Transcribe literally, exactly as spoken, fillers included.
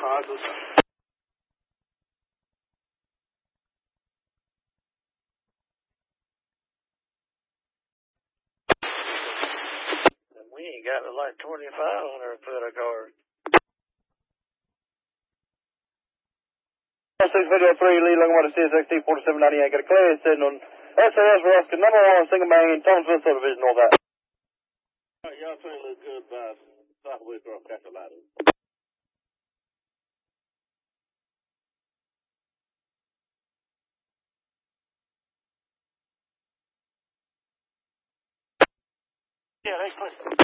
causes. And we ain't got like twenty-five hundred foot of cars. six video three, Lee, looking at the C S X T forty-seven ninety-eight, got a clear sitting on S A S Ruskin, number one, single main, Thomasville subdivision, all that. All right, y'all train look good by Southwest North Carolina. Yeah, they clear.